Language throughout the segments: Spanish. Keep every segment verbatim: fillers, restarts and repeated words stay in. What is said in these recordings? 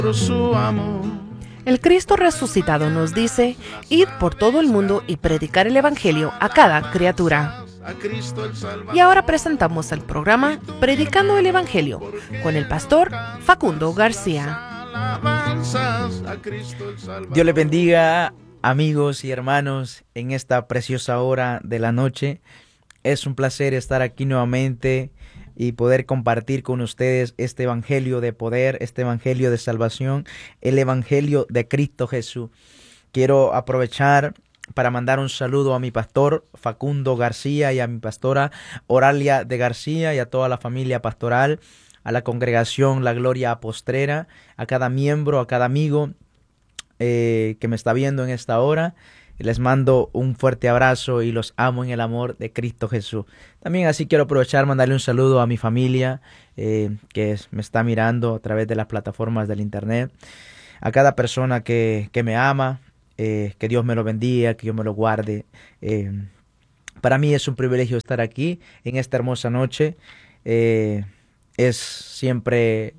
por su amor. El Cristo resucitado nos dice, id por todo el mundo y predicar el Evangelio a cada criatura. A Cristo el Salvador. Y ahora presentamos el programa Predicando el Evangelio con el pastor Facundo García. Alabanzas a Cristo el Salvador. Dios les bendiga, amigos y hermanos, en esta preciosa hora de la noche. Es un placer estar aquí nuevamente y poder compartir con ustedes este evangelio de poder, este evangelio de salvación, el evangelio de Cristo Jesús. Quiero aprovechar para mandar un saludo a mi pastor Facundo García y a mi pastora Oralia de García y a toda la familia pastoral, a la congregación La Gloria Postrera, a cada miembro, a cada amigo eh, que me está viendo en esta hora. Les mando un fuerte abrazo y los amo en el amor de Cristo Jesús. También así quiero aprovechar mandarle un saludo a mi familia eh, que es, me está mirando a través de las plataformas del internet. A cada persona que, que me ama, eh, que Dios me lo bendiga, que Dios me lo guarde. Eh, para mí es un privilegio estar aquí en esta hermosa noche. Eh, es siempre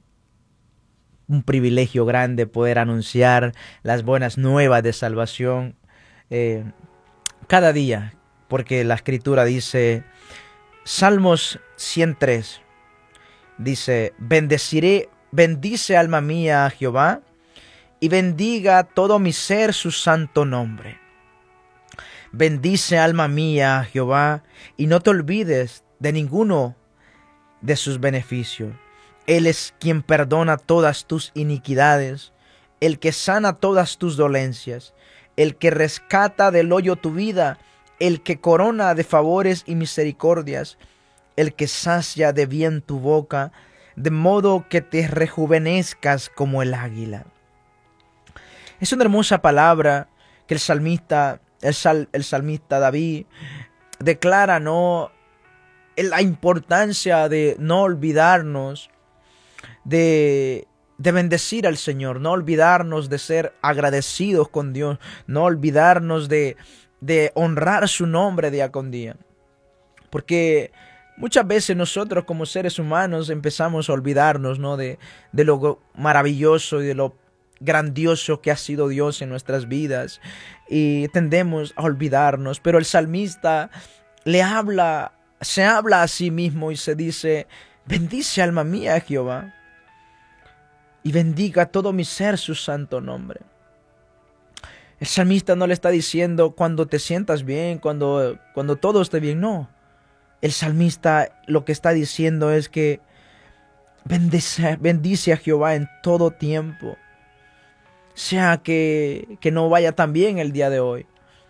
un privilegio grande poder anunciar las buenas nuevas de salvación. Eh, cada día, porque la escritura dice, Salmos ciento tres, dice, bendeciré, bendice alma mía a Jehová, y bendiga todo mi ser su santo nombre. Bendice alma mía a Jehová, y no te olvides de ninguno de sus beneficios. Él es quien perdona todas tus iniquidades, el que sana todas tus dolencias, el que rescata del hoyo tu vida, el que corona de favores y misericordias, el que sacia de bien tu boca, de modo que te rejuvenezcas como el águila. Es una hermosa palabra que el salmista, el, sal, el salmista David declara, ¿no?, la importancia de no olvidarnos de de bendecir al Señor, no olvidarnos de ser agradecidos con Dios, no olvidarnos de, de honrar su nombre día con día. Porque muchas veces nosotros como seres humanos empezamos a olvidarnos, ¿no?, de, de lo maravilloso y de lo grandioso que ha sido Dios en nuestras vidas, y tendemos a olvidarnos. Pero el salmista le habla, se habla a sí mismo y se dice, bendice alma mía a Jehová, y bendiga todo mi ser su santo nombre. El salmista no le está diciendo cuando te sientas bien, cuando, cuando todo esté bien, no. El salmista lo que está diciendo es que bendice, bendice a Jehová en todo tiempo. Sea que, que no vaya tan bien el día de hoy,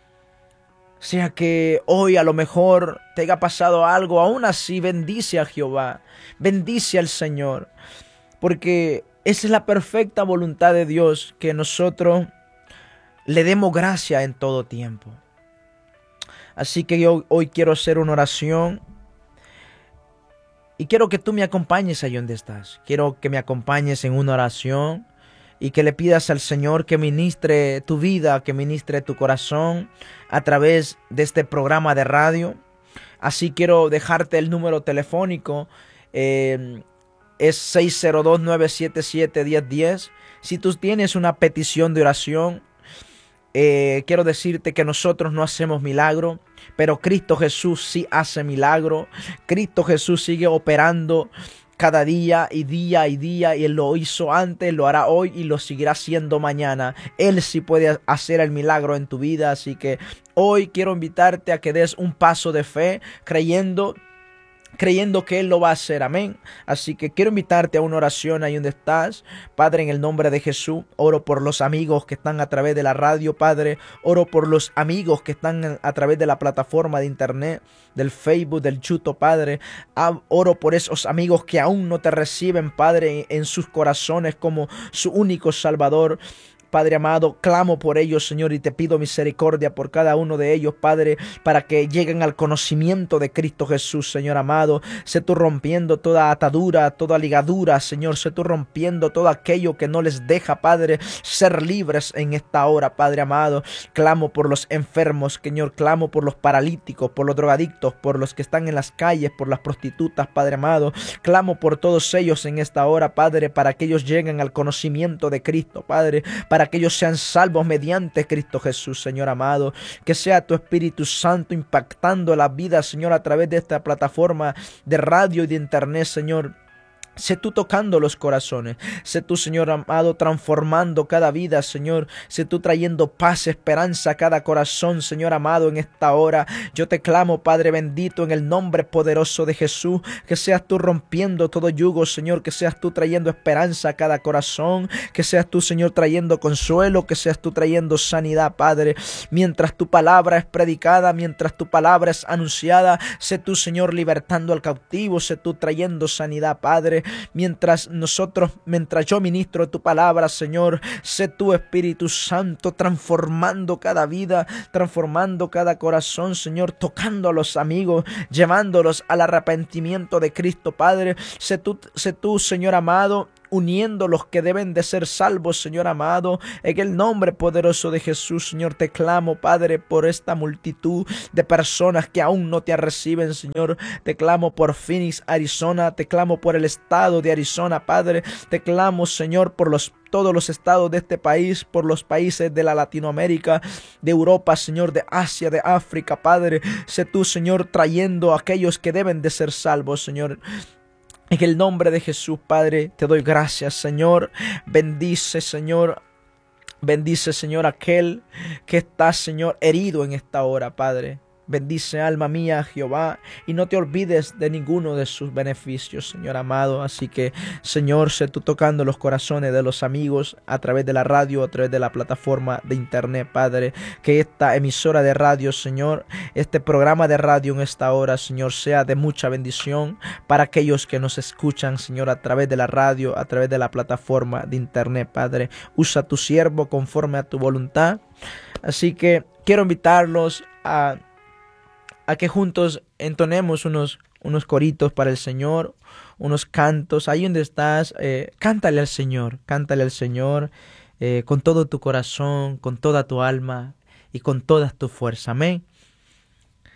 sea que hoy a lo mejor te haya pasado algo, aún así bendice a Jehová, bendice al Señor, porque esa es la perfecta voluntad de Dios, que nosotros le demos gracia en todo tiempo. Así que yo hoy quiero hacer una oración y quiero que tú me acompañes allí donde estás. Quiero que me acompañes en una oración y que le pidas al Señor que ministre tu vida, que ministre tu corazón a través de este programa de radio. Así quiero dejarte el número telefónico. Eh, Es seis cero dos, nueve siete siete, uno cero uno cero. Si tú tienes una petición de oración, eh, quiero decirte que nosotros no hacemos milagro, pero Cristo Jesús sí hace milagro. Cristo Jesús sigue operando cada día y día y día, y Él lo hizo antes, lo hará hoy y lo seguirá haciendo mañana. Él sí puede hacer el milagro en tu vida, así que hoy quiero invitarte a que des un paso de fe, creyendo creyendo que Él lo va a hacer, amén. Así que quiero invitarte a una oración ahí donde estás. Padre, en el nombre de Jesús, oro por los amigos que están a través de la radio, Padre. Oro por los amigos que están a través de la plataforma de internet, del Facebook, del YouTube, Padre. Oro por esos amigos que aún no te reciben, Padre, en sus corazones como su único Salvador. Padre amado, clamo por ellos, Señor, y te pido misericordia por cada uno de ellos, Padre, para que lleguen al conocimiento de Cristo Jesús, Señor amado. Sé tú rompiendo toda atadura, toda ligadura, Señor. Sé tú rompiendo todo aquello que no les deja, Padre, ser libres en esta hora, Padre amado. Clamo por los enfermos, Señor. Clamo por los paralíticos, por los drogadictos, por los que están en las calles, por las prostitutas, Padre amado. Clamo por todos ellos en esta hora, Padre, para que ellos lleguen al conocimiento de Cristo, Padre, para que ellos sean salvos mediante Cristo Jesús, Señor amado. Que sea tu Espíritu Santo impactando la vida, Señor, a través de esta plataforma de radio y de internet, Señor. Sé tú tocando los corazones. Sé tú, Señor amado, transformando cada vida, Señor. Sé tú trayendo paz, esperanza a cada corazón, Señor amado, en esta hora. Yo te clamo, Padre bendito, en el nombre poderoso de Jesús. Que seas tú rompiendo todo yugo, Señor. Que seas tú trayendo esperanza a cada corazón. Que seas tú, Señor, trayendo consuelo. Que seas tú trayendo sanidad, Padre. Mientras tu palabra es predicada, mientras tu palabra es anunciada, sé tú, Señor, libertando al cautivo. Sé tú trayendo sanidad, Padre. Mientras nosotros, mientras yo ministro tu palabra, Señor, sé tu Espíritu Santo transformando cada vida, transformando cada corazón, Señor, tocando a los amigos, llevándolos al arrepentimiento de Cristo, Padre. Sé tú, sé tú, Señor amado, uniendo los que deben de ser salvos, Señor amado, en el nombre poderoso de Jesús, Señor. Te clamo, Padre, por esta multitud de personas que aún no te reciben, Señor. Te clamo por Phoenix, Arizona. Te clamo por el estado de Arizona, Padre. Te clamo, Señor, por los todos los estados de este país, por los países de la Latinoamérica, de Europa, Señor, de Asia, de África, Padre. Sé tú, Señor, trayendo a aquellos que deben de ser salvos, Señor. En el nombre de Jesús, Padre, te doy gracias, Señor. Bendice, Señor. Bendice, Señor, aquel que está, Señor, herido en esta hora, Padre. Bendice, alma mía, Jehová, y no te olvides de ninguno de sus beneficios, Señor amado. Así que, Señor, sé tú tocando los corazones de los amigos a través de la radio, a través de la plataforma de internet, Padre. Que esta emisora de radio, Señor, este programa de radio en esta hora, Señor, sea de mucha bendición para aquellos que nos escuchan, Señor, a través de la radio, a través de la plataforma de internet, Padre. Usa tu siervo conforme a tu voluntad. Así que quiero invitarlos a a que juntos entonemos unos, unos coritos para el Señor, unos cantos. Ahí donde estás, eh, cántale al Señor, cántale al Señor eh, con todo tu corazón, con toda tu alma y con toda tu fuerza. Amén.